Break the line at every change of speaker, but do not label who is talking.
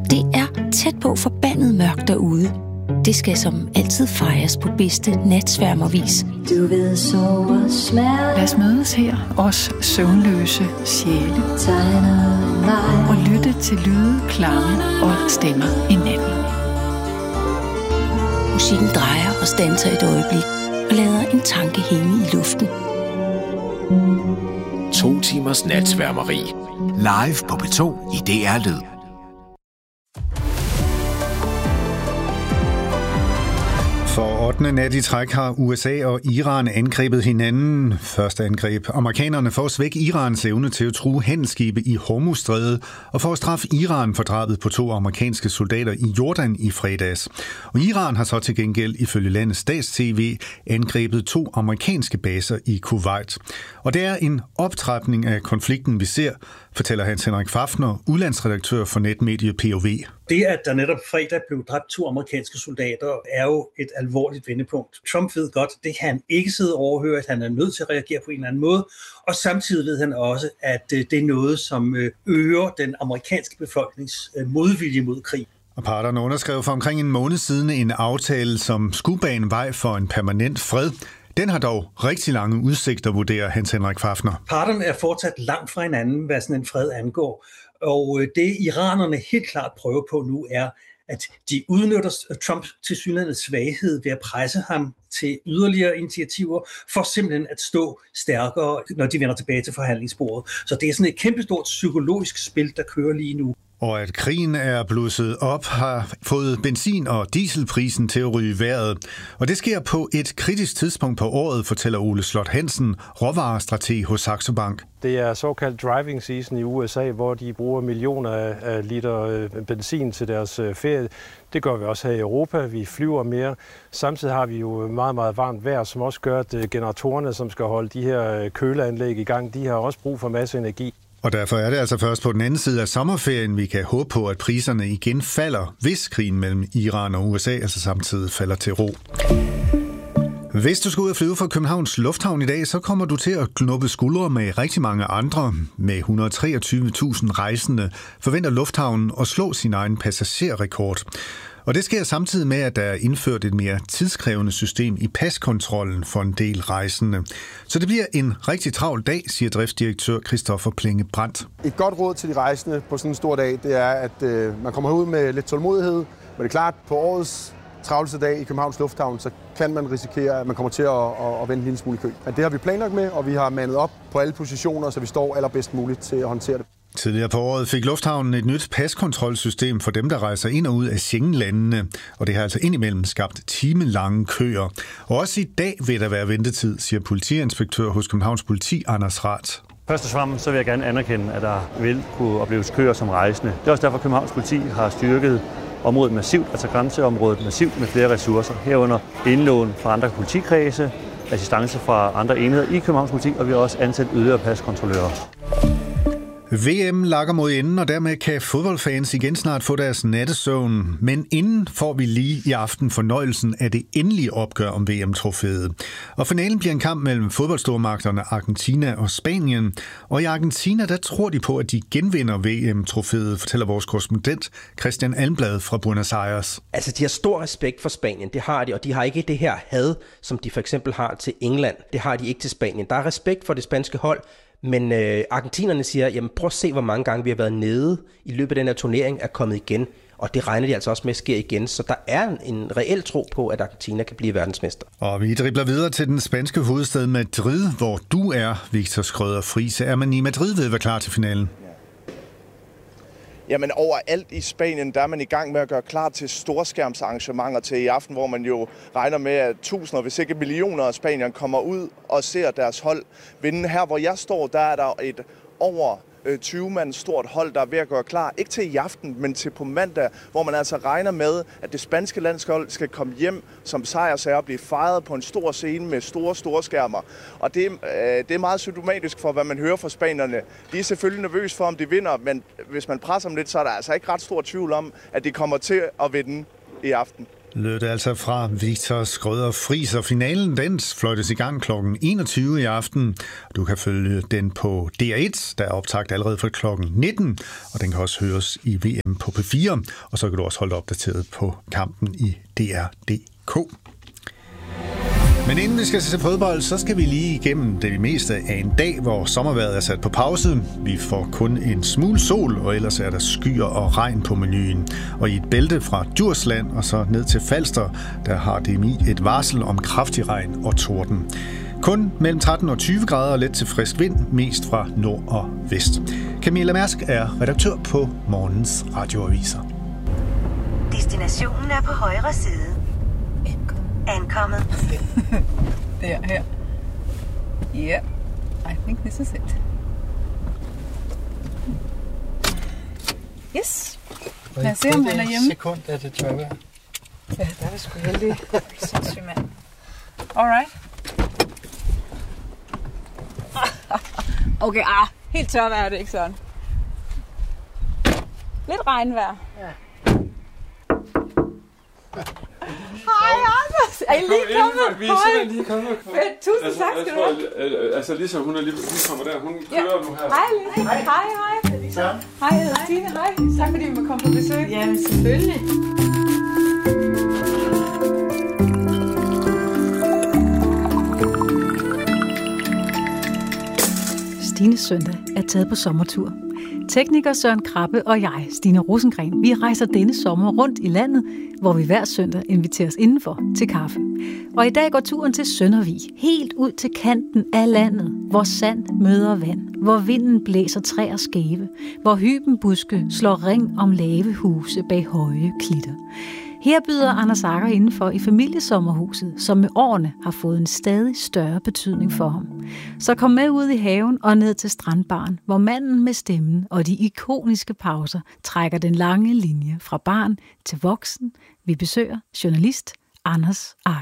Det er tæt på forbandet mørkt derude. Det skal som altid fejres på bedste natsværmervis.
Du ved sove smerte.
Lad os mødes her, os søvnløse sjæle. Og lytte til lyde, klange og stemmer i natten.
Musikken drejer og standser et øjeblik og lader en tanke hænge i luften.
2 timers natsværmeri. Live på P2 i DR Lyd.
For 8. nat i træk har USA og Iran angrebet hinanden. Første angreb amerikanerne for at svække Irans evne til at true handelsskibe i Hormuzstrædet og for at straffe Iran for drabet på 2 amerikanske soldater i Jordan i fredags. Og Iran har så til gengæld ifølge landets stats-TV angrebet 2 amerikanske baser i Kuwait. Og det er en optrapning af konflikten, vi ser, fortæller Hans Henrik Fafner, udlandsredaktør for netmediet POV.
Det, at der netop fredag blev dræbt 2 amerikanske soldater, er jo et alvorligt vendepunkt. Trump ved godt, det kan han ikke sidde og overhøre, at han er nødt til at reagere på en eller anden måde. Og samtidig ved han også, at det er noget, som øger den amerikanske befolknings modvilje mod krig.
Og parterne underskrev for omkring en måned siden en aftale, som skulle bane vej for en permanent fred. Den har dog rigtig lange udsigter, vurderer Hans Henrik Fafner.
Parterne er fortsat langt fra hinanden, hvad sådan en fred angår. Og det iranerne helt klart prøver på nu er, at de udnytter Trumps tilsyneladende svaghed ved at presse ham til yderligere initiativer, for simpelthen at stå stærkere, når de vender tilbage til forhandlingsbordet. Så det er sådan et kæmpestort psykologisk spil, der kører lige nu.
Og at krigen er blusset op, har fået benzin- og dieselprisen til at ryge i vejret. Og det sker på et kritisk tidspunkt på året, fortæller Ole Slot Hansen, råvarestrateg hos Saxo Bank.
Det er såkaldt driving season i USA, hvor de bruger millioner af liter benzin til deres ferie. Det gør vi også her i Europa. Vi flyver mere. Samtidig har vi jo meget, meget varmt vejr, som også gør, at generatorerne, som skal holde de her køleanlæg i gang, de har også brug for masse energi.
Og derfor er det altså først på den anden side af sommerferien, vi kan håbe på, at priserne igen falder, hvis krigen mellem Iran og USA altså samtidig falder til ro. Hvis du skal ud og flyve fra Københavns Lufthavn i dag, så kommer du til at knuppe skuldre med rigtig mange andre. Med 123.000 rejsende forventer lufthavnen at slå sin egen passagerrekord. Og det sker samtidig med, at der er indført et mere tidskrævende system i paskontrollen for en del rejsende. Så det bliver en rigtig travl dag, siger driftsdirektør Christoffer Plenge Brandt.
Et godt råd til de rejsende på sådan en stor dag, det er, at man kommer ud med lidt tålmodighed. Men det er klart, på årets travleste dag i Københavns Lufthavn, så kan man risikere, at man kommer til at vente en lille smule i kø. Men det har vi planlagt med, og vi har mandet op på alle positioner, så vi står allerbedst muligt til at håndtere det.
Tidligere på året fik lufthavnen et nyt paskontrolsystem for dem, der rejser ind og ud af Schengen-landene, og det har altså indimellem skabt timelange køer. Og også i dag vil der være ventetid, siger politiinspektør hos Københavns Politi, Anders Rath.
Først og fremmest så vil jeg gerne anerkende, at der vil kunne opleves køer som rejsende. Det er også derfor, Københavns Politi har styrket området massivt, altså grænseområdet massivt med flere ressourcer. Herunder indlån fra andre politikredse, assistance fra andre enheder i Københavns Politi, og vi har også ansat yderligere paskontrollører.
VM lakker mod enden, og dermed kan fodboldfans igen snart få deres nattesøvn. Men inden får vi lige i aften fornøjelsen af det endelige opgør om VM-trofæet. Og finalen bliver en kamp mellem fodboldstormagterne Argentina og Spanien. Og i Argentina, der tror de på, at de genvinder VM-trofæet, fortæller vores korrespondent Christian Almblad fra Buenos Aires.
Altså, de har stor respekt for Spanien, det har de, og de har ikke det her had, som de for eksempel har til England. Det har de ikke til Spanien. Der er respekt for det spanske hold. Men argentinerne siger, jamen prøv at se, hvor mange gange vi har været nede i løbet af den her turnering, er kommet igen. Og det regner de altså også med sker igen. Så der er en reel tro på, at Argentina kan blive verdensmester.
Og vi dribler videre til den spanske hovedstad Madrid, hvor du er, Victor Skrøder Friise. Er man i Madrid ved at være klar til finalen?
Jamen overalt i Spanien, der er man i gang med at gøre klar til storskærmsarrangementer til i aften, hvor man jo regner med, at tusinder, hvis ikke millioner af spanierne kommer ud og ser deres hold vinde. Her hvor jeg står, der er der et over 20 mand stort hold, der er ved at gøre klar. Ikke til i aften, men til på mandag, hvor man altså regner med, at det spanske landshold skal komme hjem som sejrsager og blive fejret på en stor scene med store skærmer. Og det er meget symptomatisk for, hvad man hører fra spanierne. De er selvfølgelig nervøse for, om de vinder, men hvis man presser dem lidt, så er der altså ikke ret stor tvivl om, at de kommer til at vinde i aften.
Lød det altså fra Victor Skrøder Friis, og finalen den fløjtes i gang kl. 21 i aften. Du kan følge den på DR1, der er optaget allerede fra kl. 19, og den kan også høres i VM på P4, og så kan du også holde opdateret på kampen i DR.dk. Men inden vi skal se fodbold, så skal vi lige igennem det meste af en dag, hvor sommervejret er sat på pause. Vi får kun en smule sol, og ellers er der skyer og regn på menuen. Og i et bælte fra Djursland og så ned til Falster, der har DMI et varsel om kraftig regn og torden. Kun mellem 13 og 20 grader og let til frisk vind, mest fra nord og vest. Camilla Mærsk er redaktør på morgens radioaviser.
Destinationen er på højre side. Ankommet.
Der, her. Yeah, I think this is it. Yes. Lad os se, om han er hjemme.
Sekund er det tørvejr.
Ja, der er vi sgu heldig. Sindssygt, mand. Alright. Okay, helt tørvejr er det ikke sådan. Lidt regnvejr. Ja. Hej, Anders! Er I lige kommet?
Vi er simpelthen lige kommet.
Fedt, tusind tak skal du have.
Altså Lisa, hun er lige kommer der. Hun kører nu her.
Hej, Lisa. Hej. Lisa. Hej, jeg hedder Stine. Hej. Tak fordi vi må komme på besøg.
Jamen, selvfølgelig.
Stines søndag er taget på sommertur. Tekniker Søren Krabbe og jeg, Stine Rosengren, vi rejser denne sommer rundt i landet, hvor vi hver søndag inviteres indenfor til kaffe. Og i dag går turen til Søndervig, helt ud til kanten af landet, hvor sand møder vand, hvor vinden blæser træer skæve, hvor hybenbuske slår ring om lave huse bag høje klitter. Her byder Anders Agger indenfor i familiesommerhuset, som med årene har fået en stadig større betydning for ham. Så kom med ud i haven og ned til strandbaren, hvor manden med stemmen og de ikoniske pauser trækker den lange linje fra barn til voksen. Vi besøger journalist Anders Agger.